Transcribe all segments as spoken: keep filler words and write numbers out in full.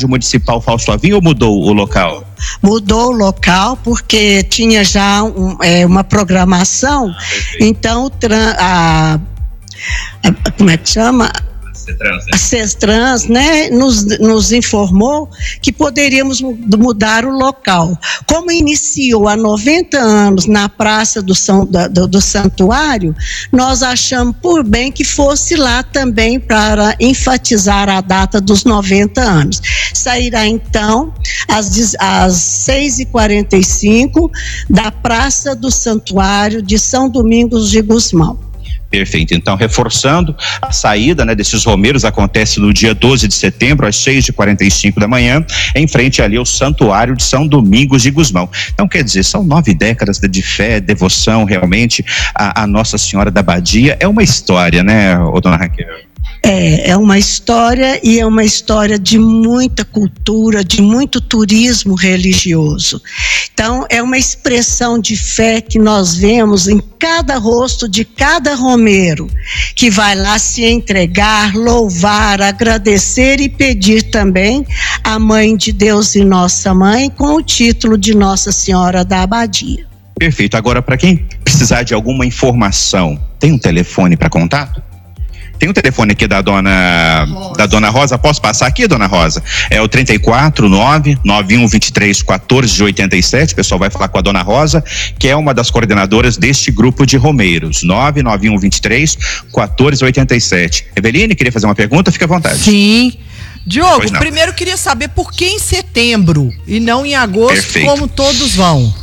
Estádio Municipal Fausto Avinho ou mudou o local? Mudou o local porque tinha já um, é, uma programação, ah, então a, a, como é que chama? Cetrans, né? A Cetrans, né, nos, nos informou que poderíamos mudar o local. Como iniciou há noventa anos na Praça do, São, do, do Santuário, nós achamos por bem que fosse lá também para enfatizar a data dos noventa anos. Sairá então às, às seis e quarenta e cinco da Praça do Santuário de São Domingos de Gusmão. Perfeito. Então, reforçando, a saída, né, desses romeiros acontece no dia doze de setembro, às seis e quarenta e cinco da manhã, em frente ali ao Santuário de São Domingos de Gusmão. Então, quer dizer, são nove décadas de fé, devoção, realmente, a, a Nossa Senhora da Badia. É uma história, né, ô, dona Raquel? É, é uma história e é uma história de muita cultura, de muito turismo religioso. Então, é uma expressão de fé que nós vemos em cada rosto de cada romeiro, que vai lá se entregar, louvar, agradecer e pedir também a Mãe de Deus e Nossa Mãe com o título de Nossa Senhora da Abadia. Perfeito. Agora, para quem precisar de alguma informação, tem um telefone para contato? Tem um telefone aqui da dona Rosa. da dona Rosa, posso passar aqui, dona Rosa? É o trinta e quatro, nove nove um dois três, quatorze oitenta e sete. O pessoal vai falar com a dona Rosa, que é uma das coordenadoras deste grupo de romeiros. nove nove um dois três, quatorze oitenta e sete. Eveline, queria fazer uma pergunta? Fique à vontade. Sim. Diogo, primeiro queria saber por que em setembro e não em agosto, Perfeito. Como todos vão.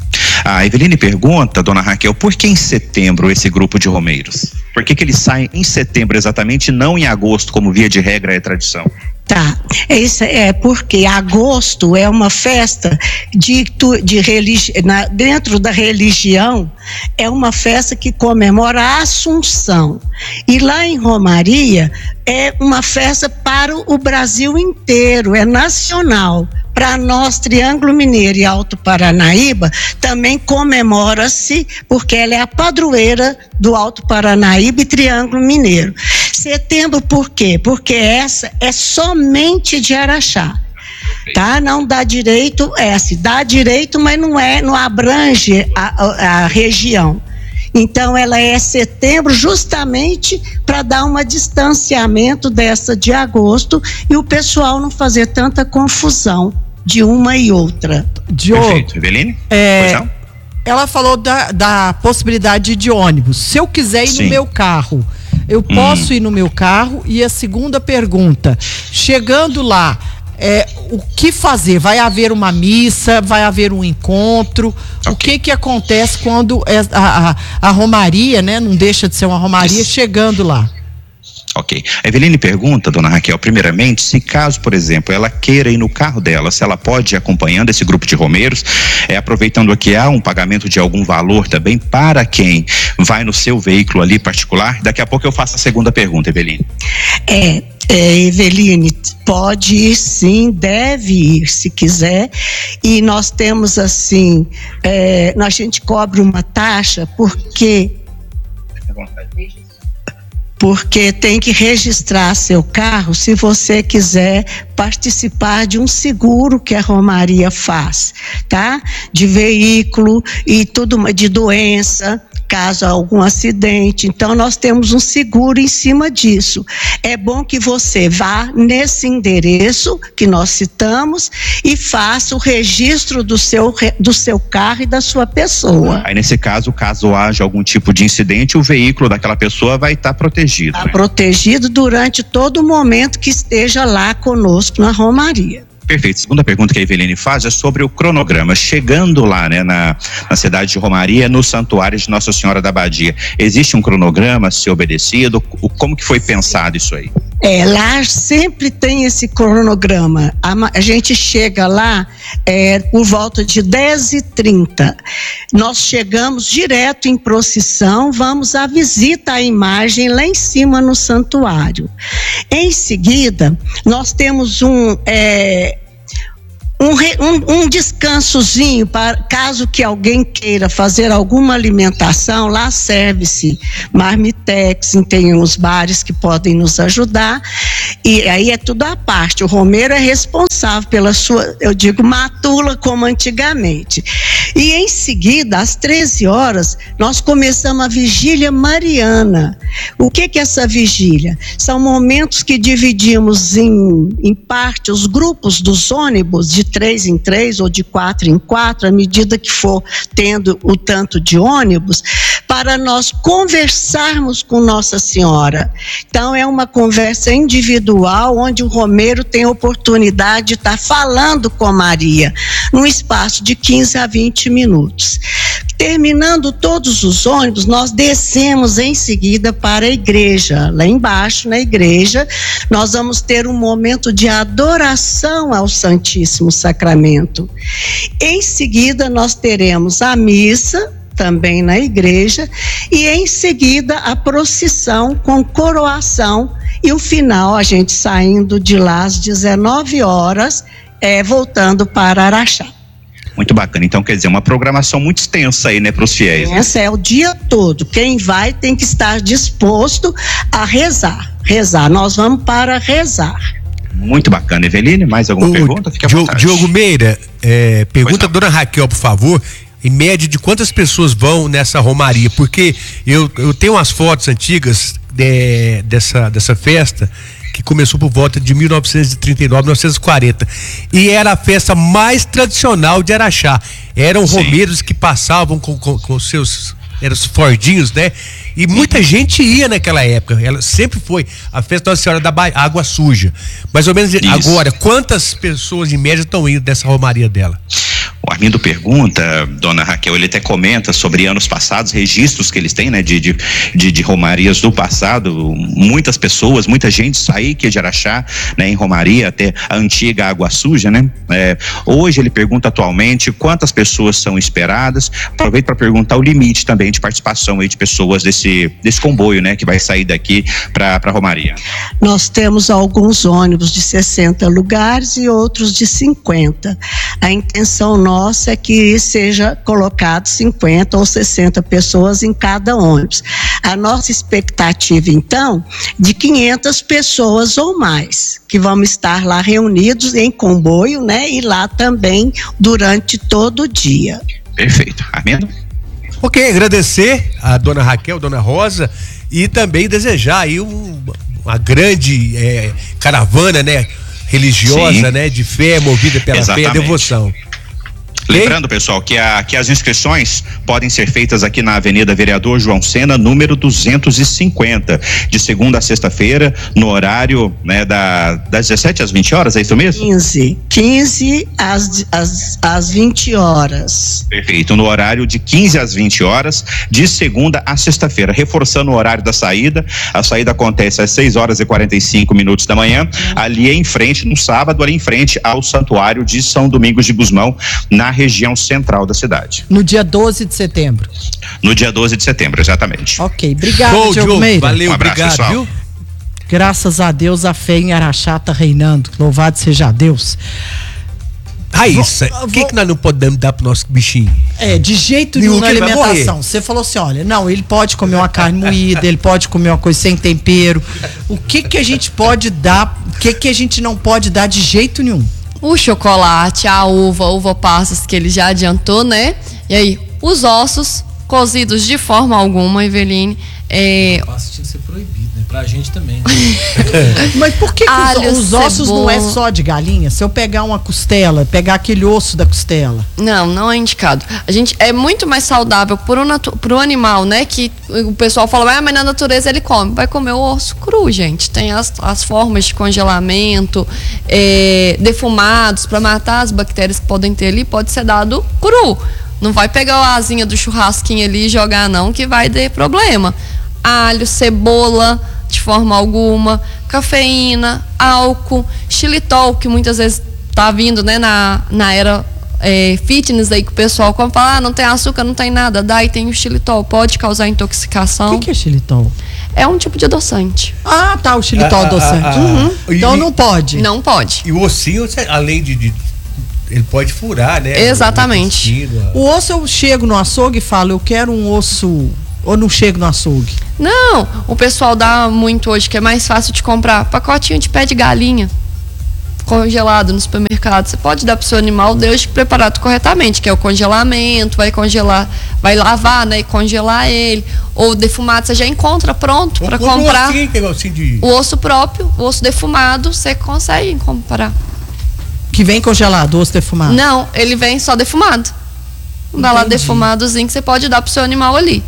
A Eveline pergunta, dona Raquel, por que em setembro esse grupo de romeiros? Por que que eles saem em setembro exatamente, não em agosto, como via de regra é tradição? Tá, é, isso, é porque agosto é uma festa de, de religi, na, dentro da religião, é uma festa que comemora a Assunção. E lá em Romaria é uma festa para o Brasil inteiro, é nacional. Para nós, Triângulo Mineiro e Alto Paranaíba, também comemora-se, porque ela é a padroeira do Alto Paranaíba e Triângulo Mineiro. Setembro, por quê? Porque essa é somente de Araxá, tá? Não dá direito, é assim, dá direito, mas não é, não abrange a, a, a região. Então, ela é setembro justamente para dar um distanciamento dessa de agosto e o pessoal não fazer tanta confusão de uma e outra. Diogo, perfeito. Eveline? É, pois não? Ela falou da, da possibilidade de ônibus. Se eu quiser ir Sim. no meu carro, eu posso hum. ir no meu carro? E a segunda pergunta, chegando lá, é, o que fazer? Vai haver uma missa? Vai haver um encontro? Okay. O que que acontece quando é a, a, a romaria, né? Não deixa de ser uma romaria, Isso. chegando lá. Ok. A Eveline pergunta, dona Raquel, primeiramente, se caso, por exemplo, ela queira ir no carro dela, se ela pode ir acompanhando esse grupo de romeiros, é, aproveitando aqui, há um pagamento de algum valor também para quem vai no seu veículo ali particular. Daqui a pouco eu faço a segunda pergunta, Eveline. É, é Eveline, pode ir sim, deve ir se quiser, e nós temos assim, é, a gente cobra uma taxa porque... porque tem que registrar seu carro se você quiser participar de um seguro que a Romaria faz, tá? De veículo e tudo, de doença, caso algum acidente. Então, nós temos um seguro em cima disso. É bom que você vá nesse endereço que nós citamos e faça o registro do seu, do seu carro e da sua pessoa. Aí, nesse caso, caso haja algum tipo de incidente, o veículo daquela pessoa vai estar protegido. Está né? protegido durante todo o momento que esteja lá conosco na Romaria. Perfeito. Segunda pergunta que a Eveline faz é sobre o cronograma. Chegando lá, né, na, na cidade de Romaria, no Santuário de Nossa Senhora da Badia, existe um cronograma a ser obedecido? O, como que foi pensado isso aí? É, lá sempre tem esse cronograma. A, a gente chega lá é, por volta de dez e trinta. Nós chegamos direto em procissão, vamos à visita à imagem lá em cima no santuário. Em seguida, nós temos um... É, Um, um, um descansozinho, para caso que alguém queira fazer alguma alimentação, lá serve-se marmitex, tem uns bares que podem nos ajudar, e aí é tudo à parte. O romeiro é responsável pela sua, eu digo, matula como antigamente. E em seguida, às treze horas, nós começamos a vigília mariana. O que que é essa vigília? São momentos que dividimos em, em parte os grupos dos ônibus de três em três ou de quatro em quatro, à medida que for tendo o tanto de ônibus, para nós conversarmos com Nossa Senhora. Então é uma conversa individual, onde o romeiro tem a oportunidade de estar falando com Maria, num espaço de quinze a vinte minutos. Terminando todos os ônibus, nós descemos em seguida para a igreja. Lá embaixo, na igreja, nós vamos ter um momento de adoração ao Santíssimo Sacramento. Em seguida, nós teremos a missa, também na igreja, e em seguida a procissão com coroação, e o final, a gente saindo de lá às dezenove horas, é, voltando para Araxá. Muito bacana. Então, quer dizer, uma programação muito extensa aí, né, para os fiéis. Essa é o dia todo. Quem vai tem que estar disposto a rezar. Rezar. Nós vamos para rezar. Muito bacana. Eveline, mais alguma o, pergunta? Fique à Diogo, vontade. Diogo Meira, é, pergunta a dona Raquel, por favor, em média de quantas pessoas vão nessa romaria? Porque eu, eu tenho umas fotos antigas de, dessa, dessa festa, que começou por volta de mil novecentos e trinta e nove, mil novecentos e quarenta, e era a festa mais tradicional de Araxá. Eram Sim. romeiros que passavam com, com, com seus, eram os fordinhos, né? E muita gente ia naquela época. Ela sempre foi a festa Nossa Senhora da ba- Água Suja. Mais ou menos. Isso. Agora, quantas pessoas em média estão indo dessa romaria dela? O Armindo pergunta, dona Raquel, ele até comenta sobre anos passados, registros que eles têm, né, de, de, de, de romarias do passado. Muitas pessoas, muita gente saía que de Araxá, né, em romaria, até a antiga Água Suja, né? É, hoje ele pergunta atualmente quantas pessoas são esperadas. Aproveito para perguntar o limite também de participação aí de pessoas desse, desse comboio, né, que vai sair daqui para a romaria. Nós temos alguns ônibus de sessenta lugares e outros de cinquenta. A intenção nossa é que seja colocado cinquenta ou sessenta pessoas em cada ônibus. A nossa expectativa, então, de quinhentas pessoas ou mais, que vão estar lá reunidos em comboio, né? E lá também durante todo o dia. Perfeito. Armindo? Ok, agradecer a dona Raquel, dona Rosa, e também desejar aí um, uma grande é, caravana, né? Religiosa, Sim. né? De fé, movida pela Exatamente. fé e devoção. Lembrando, pessoal, que, a, que as inscrições podem ser feitas aqui na Avenida Vereador João Sena, número duzentos e cinquenta, de segunda a sexta-feira, no horário, né, da, das dezessete às vinte horas, é isso mesmo? quinze, quinze às, às, às vinte horas. Perfeito, no horário de quinze às vinte horas, de segunda a sexta-feira. Reforçando o horário da saída, a saída acontece às seis horas e quarenta e cinco minutos da manhã, ali em frente, no sábado, ali em frente ao Santuário de São Domingos de Gusmão, na região central da cidade. No dia doze de setembro. No dia doze de setembro, exatamente. Ok, obrigado, Show, Diogo Meira. Valeu, um abraço, obrigado, pessoal. Viu? Graças a Deus a fé em Araxá está reinando. Louvado seja Deus. Raíssa, o que, que nós não podemos dar pro nosso bichinho? É, de jeito nenhum na alimentação. Você falou assim, olha, não, ele pode comer uma carne moída, ele pode comer uma coisa sem tempero. O que que a gente pode dar, o que que a gente não pode dar de jeito nenhum? O chocolate, a uva, uva passas que ele já adiantou, né? E aí, os ossos cozidos de forma alguma, Eveline. É... O passo tinha que ser proibido, né? Pra gente também. Né? Mas por que, que Alho, os, os ossos cebola. não é só de galinha? Se eu pegar uma costela, pegar aquele osso da costela. Não, não é indicado. A gente é muito mais saudável pro, natu- pro animal, né? Que o pessoal fala, ah, mas na natureza ele come. Vai comer o osso cru, gente. Tem as, as formas de congelamento, é, defumados para matar as bactérias que podem ter ali, pode ser dado cru. Não vai pegar a asinha do churrasquinho ali e jogar não, que vai ter problema. Alho, cebola, de forma alguma, cafeína, álcool, xilitol, que muitas vezes tá vindo, né, na, na era é, fitness aí que o pessoal come, fala, ah, não tem açúcar, não tem nada, daí tem o xilitol, pode causar intoxicação. O que, que é xilitol? É um tipo de adoçante. Ah, tá, o xilitol Ah, adoçante. ah, ah, Uhum. ah. Então E- não pode. Não pode. E o ossinho, além de, de ele pode furar, né? Exatamente. O osso, eu chego no açougue e falo, eu quero um osso, ou não chego no açougue? Não, o pessoal dá muito hoje, que é mais fácil de comprar pacotinho de pé de galinha congelado no supermercado. Você pode dar para o seu animal desde que preparado corretamente, que é o congelamento, vai congelar, vai lavar, né, e congelar ele. Ou defumado, você já encontra pronto para comprar. Assim, que assim de... O osso próprio, o osso defumado, você consegue comprar. Que vem congelado, o osso defumado? Não, ele vem só defumado. Dá lá defumadozinho que você pode dar para o seu animal ali.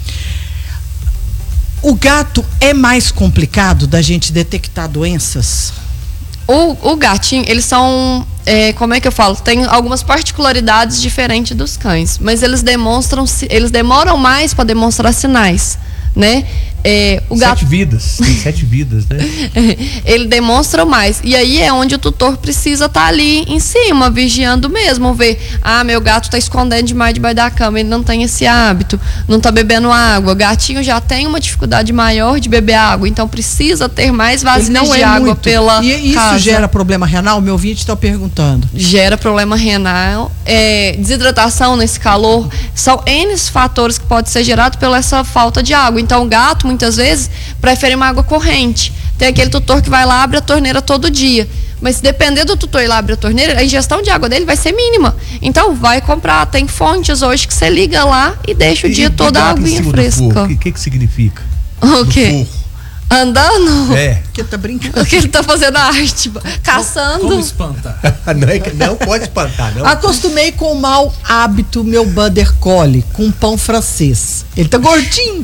O gato é mais complicado da gente detectar doenças? O, o gatinho, eles são, é, como é que eu falo? Tem algumas particularidades diferentes dos cães, mas eles demonstram, eles demoram mais para demonstrar sinais, né? É, o sete gato... vidas, tem sete vidas, né? Ele demonstra mais. E aí é onde o tutor precisa estar tá ali em cima, vigiando mesmo, ver, ah, meu gato está escondendo demais debaixo da cama, ele não tem esse hábito, não está bebendo água. O gatinho já tem uma dificuldade maior de beber água, então precisa ter mais vasilhas de é água muito. pela E isso casa. Gera problema renal? Meu ouvinte está perguntando. Gera problema renal, é, desidratação nesse calor, são N fatores que podem ser gerados pela essa falta de água. Então o gato muitas vezes prefere uma água corrente. Tem aquele tutor que vai lá, abre a torneira todo dia, mas se depender do tutor ir lá abrir a torneira, a ingestão de água dele vai ser mínima. Então vai comprar, tem fontes hoje que você liga lá e deixa o e, dia e todo a aguinha fresca. O que, que que significa? O quê? Andando? É. Que tá brincando. O que ele tá fazendo a arte? Caçando? Como espantar? não, é, não pode espantar, não. Acostumei com o mau hábito meu Border Collie com pão francês. Ele tá gordinho.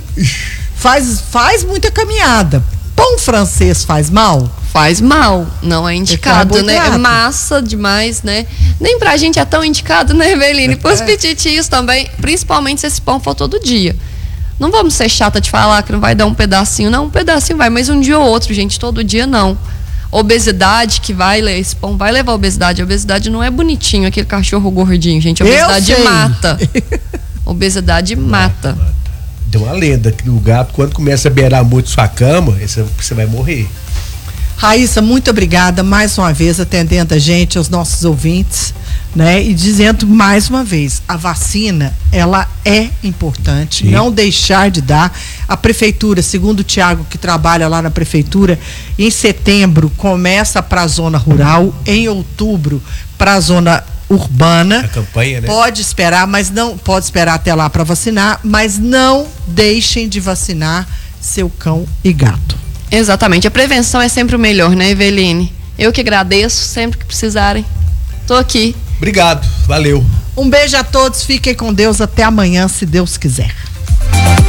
Faz, faz muita caminhada. Pão francês faz mal? Faz mal, não é indicado, né? É massa demais, né? Nem pra gente é tão indicado, né, Eveline? Pros é. Petitios também, principalmente se esse pão for todo dia. Não vamos ser chata de falar que não vai dar um pedacinho, não, um pedacinho vai, mas um dia ou outro, gente, todo dia não. Obesidade que vai, esse pão vai levar obesidade. A obesidade não é bonitinho, aquele cachorro gordinho, gente. A obesidade mata. Obesidade mata. Tem uma lenda que o gato, quando começa a beirar muito sua cama, você vai morrer. Raíssa, muito obrigada mais uma vez atendendo a gente, aos nossos ouvintes, né? E dizendo mais uma vez, a vacina, ela é importante, Sim. não deixar de dar. A prefeitura, segundo o Tiago, que trabalha lá na prefeitura, em setembro começa para a zona rural, em outubro para a zona urbana. A campanha, né? Pode esperar, mas não pode esperar até lá para vacinar, mas não deixem de vacinar seu cão e gato. Exatamente, a prevenção é sempre o melhor, né, Eveline? Eu que agradeço, sempre que precisarem. Tô aqui. Obrigado, valeu. Um beijo a todos, fiquem com Deus, até amanhã, se Deus quiser.